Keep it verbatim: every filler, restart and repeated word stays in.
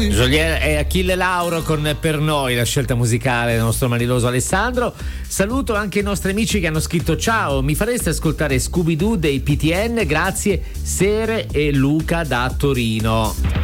Joliet e Achille Lauro con Per Noi, la scelta musicale del nostro maniloso Alessandro. Saluto anche i nostri amici che hanno scritto: ciao, mi fareste ascoltare Scooby Doo dei P T N? Grazie, Sere e Luca da Torino.